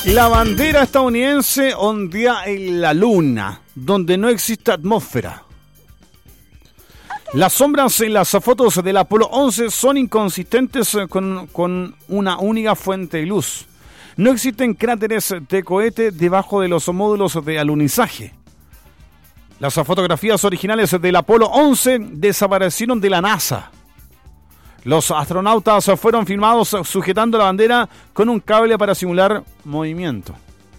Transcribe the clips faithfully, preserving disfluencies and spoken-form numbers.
La bandera estadounidense ondea en la luna, donde no existe atmósfera. Las sombras en las fotos del Apolo once son inconsistentes con, con una única fuente de luz. No existen cráteres de cohete debajo de los módulos de alunizaje. Las fotografías originales del Apolo once desaparecieron de la NASA. Los astronautas fueron filmados sujetando la bandera con un cable para simular movimiento.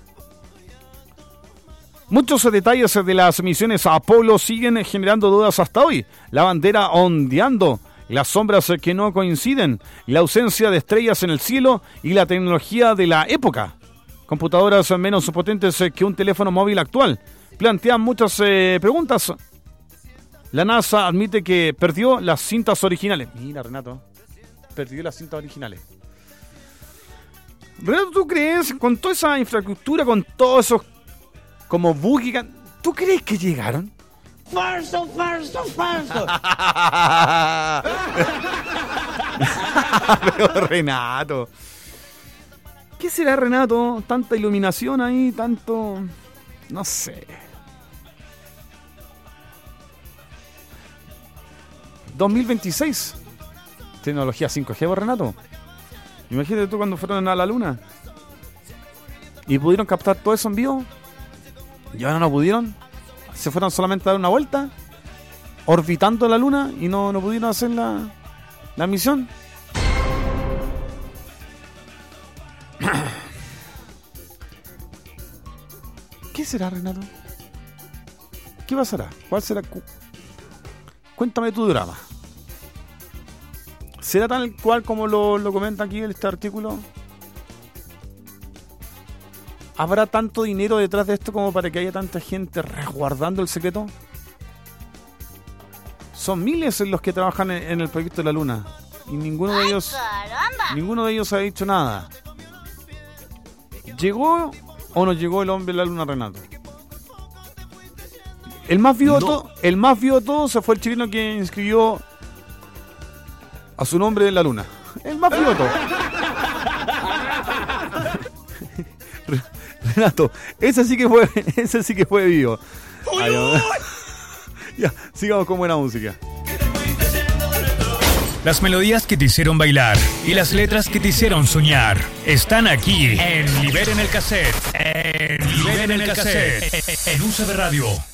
Muchos detalles de las misiones Apolo siguen generando dudas hasta hoy. La bandera ondeando, las sombras que no coinciden, la ausencia de estrellas en el cielo y la tecnología de la época. Computadoras menos potentes que un teléfono móvil actual. Plantean muchas eh, preguntas. La NASA admite que perdió las cintas originales. Mira, Renato, perdió las cintas originales. Renato, ¿tú crees, con toda esa infraestructura, con todos esos como bugs, ¿tú crees que llegaron? ¡Falso, falso, falso! Pero Renato, ¿qué será, Renato? Tanta iluminación ahí, tanto... no sé... dos mil veintiséis. Tecnología cinco G, Renato. Imagínate tú cuando fueron a la luna y pudieron captar todo eso en vivo. Y ahora no pudieron. Se fueron solamente a dar una vuelta orbitando la luna y no, no pudieron hacer la, la misión. ¿Qué será, Renato? ¿Qué pasará? ¿Cuál será? Cuéntame tu drama. ¿Será tal cual como lo, lo comenta aquí en este artículo? ¿Habrá tanto dinero detrás de esto como para que haya tanta gente resguardando el secreto? Son miles los que trabajan en, en el proyecto de la Luna y ninguno de ellos, ninguno de ellos ha dicho nada. ¿Llegó o no llegó el hombre a la Luna, Renato? El más vivo, no. todo, el más vivo de todos fue el chileno que inscribió a su nombre en la luna. El más vivo de todos. Renato, ese sí que fue, ese sí que fue vivo. Ay, ya, sigamos con buena música. Las melodías que te hicieron bailar y las letras que te hicieron soñar están aquí en Liberen el Cassette. En Liberen el Cassette. En U C B Radio.